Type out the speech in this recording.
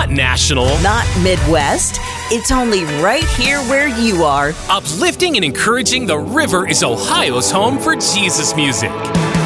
not national, not Midwest. It's only right here where you are. Uplifting and encouraging, the River is Ohio's home for Jesus music.